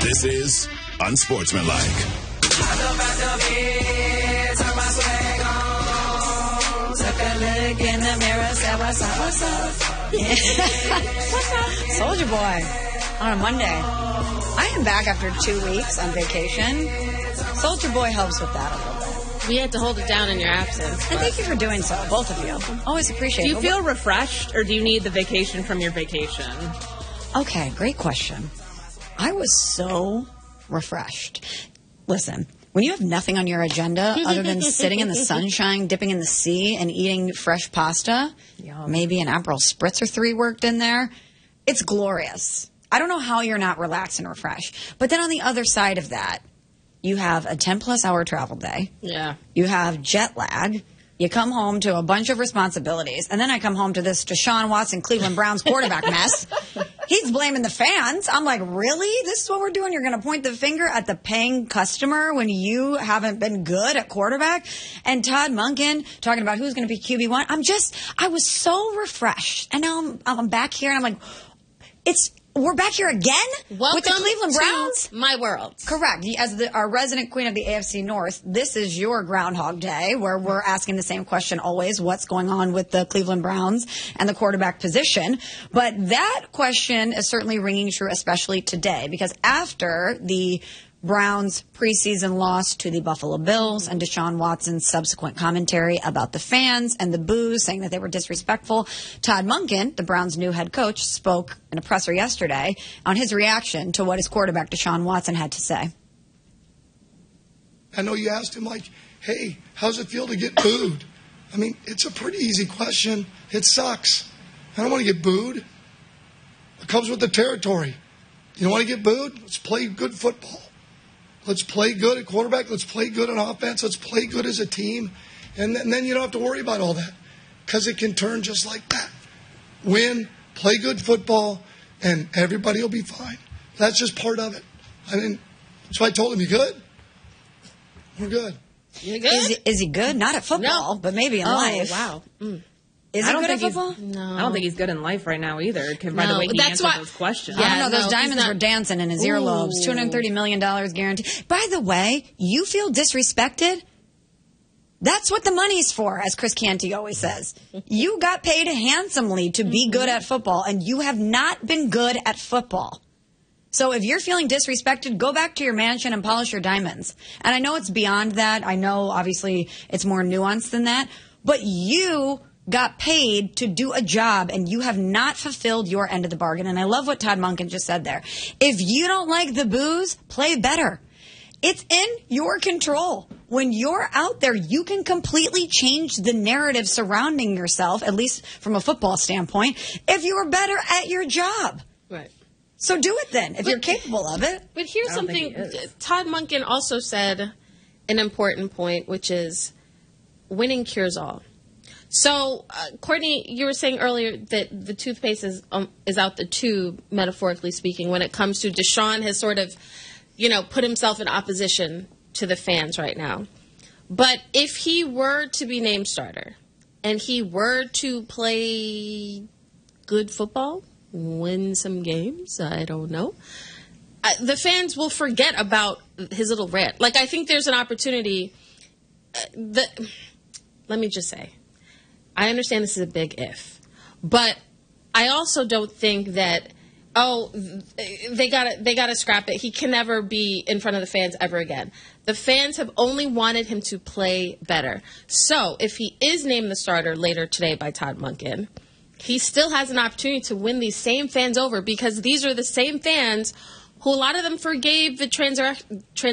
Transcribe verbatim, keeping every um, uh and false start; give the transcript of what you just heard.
This is Unsportsmanlike. Took a look in the mirror, said, what's up, what's up? What's up? Soldier Boy on a Monday. I am back after two weeks on vacation. Soldier Boy helps with that a little bit. We had to hold it down in your absence. And thank you for doing so, both of you. Always appreciate it. Do you feel refreshed, or do you need the vacation from your vacation? Okay, great question. I was so refreshed. Listen, when you have nothing on your agenda other than sitting in the sunshine, dipping in the sea, and eating fresh pasta, Yum. maybe an Aperol Spritz or three worked in there, it's glorious. I don't know how you're not relaxed and refreshed. But then on the other side of that, you have a ten-plus hour travel day. Yeah. You have jet lag. You come home to a bunch of responsibilities. And then I come home to this Deshaun Watson Cleveland Browns quarterback mess. He's blaming the fans. I'm like, really? This is what we're doing? You're going to point the finger at the paying customer when you haven't been good at quarterback? And Todd Monken talking about who's going to be Q B one. I'm just, I was so refreshed. And now I'm, I'm back here and I'm like, it's, we're back here again Welcome with the Cleveland Browns? To my world. Correct. As the, our resident queen of the A F C North, this is your Groundhog Day, where we're asking the same question always, what's going on with the Cleveland Browns and the quarterback position? But that question is certainly ringing true, especially today, because after the Browns' preseason loss to the Buffalo Bills and Deshaun Watson's subsequent commentary about the fans and the boos, saying that they were disrespectful, Todd Monken, the Browns' new head coach, spoke in a presser yesterday on his reaction to what his quarterback Deshaun Watson had to say. I know you asked him, like, hey, how's it feel to get booed? I mean, it's a pretty easy question. It sucks. I don't want to get booed. It comes with the territory. You don't want to get booed? Let's play good football. Let's play good at quarterback. Let's play good on offense. Let's play good as a team. And, th- and then you don't have to worry about all that because it can turn just like that. Win, play good football, and everybody will be fine. That's just part of it. I mean, so I told him, you good? We're good. You good? Is he, is he good? Not at football, No. but maybe in oh, life. wow. Mm. Is I he don't good at think football? he's, No. I don't think he's good in life right now either, by No, the way he that's answered why- those questions. Yeah. I don't know. Those no, diamonds he's not- were dancing in his earlobes. Ooh. two hundred thirty million dollars guaranteed. By the way, you feel disrespected? That's what the money's for, as Chris Canty always says. You got paid handsomely to be good at football, and you have not been good at football. So if you're feeling disrespected, go back to your mansion and polish your diamonds. And I know it's beyond that. I know, obviously, it's more nuanced than that. But you got paid to do a job, and you have not fulfilled your end of the bargain. And I love what Todd Monken just said there. If you don't like the boos, play better. It's in your control. When you're out there, you can completely change the narrative surrounding yourself, at least from a football standpoint, if you are better at your job. Right. So do it then, if But- you're capable of it. But here's I don't something think he is. Todd Monken also said, an important point, which is winning cures all. So, uh, Courtney, you were saying earlier that the toothpaste is um, is out the tube, metaphorically speaking, when it comes to Deshaun has sort of, you know, put himself in opposition to the fans right now. But if he were to be named starter and he were to play good football, win some games, I don't know, uh, the fans will forget about his little rant. Like, I think there's an opportunity. Uh, the, let me just say, I understand this is a big if, but I also don't think that, oh, they gotta they gotta scrap it. He can never be in front of the fans ever again. The fans have only wanted him to play better. So if he is named the starter later today by Todd Monken, he still has an opportunity to win these same fans over, because these are the same fans who a lot of them forgave the trans.